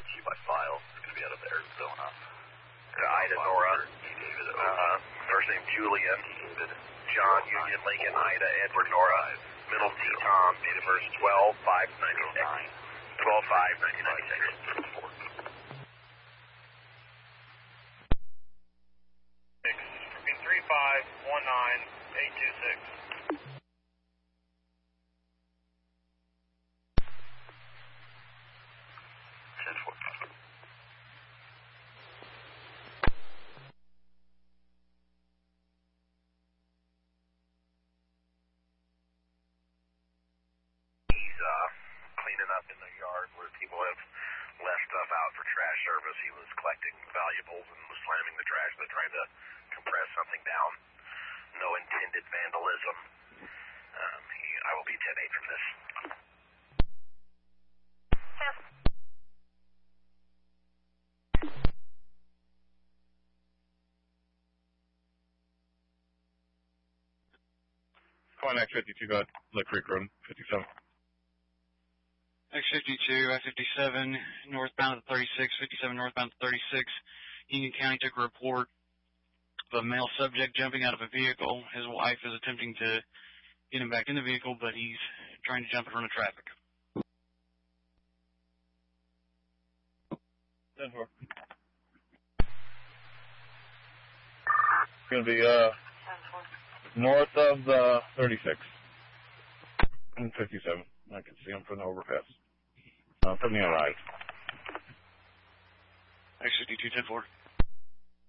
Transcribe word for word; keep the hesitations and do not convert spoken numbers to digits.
it to you by file. It's going to be out of Arizona. Ida, Nora. David, uh, first name Julian. David. John, Union, Lincoln, Ida, Edward, Nora. Middle T, Tom. Date of birth twelve five ninety-six. twelve five nineteen ninety-six. three five one nine eight two six. ten four. He's uh, cleaning up in the yard where people have left stuff out for trash service. He was collecting valuables and was slamming the trash, but trying to compress something down. No intended vandalism. Um, he, I will be ten eight from this. Come on, X fifty-two, go ahead. Lick Creek Road, fifty-seven. X fifty-two, I fifty-seven, northbound to thirty-six, fifty-seven northbound to thirty-six. Union County took a report of a male subject jumping out of a vehicle. His wife is attempting to get him back in the vehicle, but he's trying to jump in front of traffic. ten four. It's going to be uh, north of the thirty-six. And fifty-seven. I can see him from the overpass. Uh, from the arrive. X fifty-two, ten four.